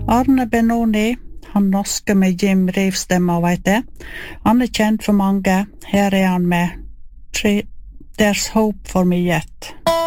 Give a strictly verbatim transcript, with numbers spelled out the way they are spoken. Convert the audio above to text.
Arne Benoni, han norske med Jim Reeves-stemmer, vet jeg. Han er kjent for mange. Her er han med There's Hope for Me Yet.